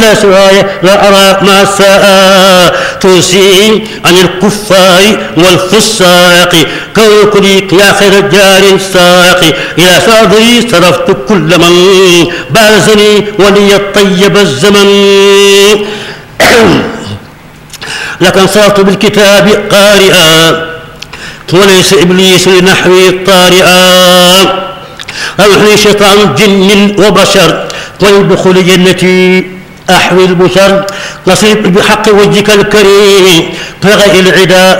إلى سواي لا أرى ما الساء توصي عن الكفار والفساق كوكلي يا خير جار ساقي إلى صدري صرفت كل من بارزني ولي الطيب الزمن لك انصرت بالكتاب قارئا وليس إبليس لنحوي طارئا أوحني شيطان جن وبشر ويدخل جنتي أحوي البشر نصيب بحق وجهك الكريم فغير العدا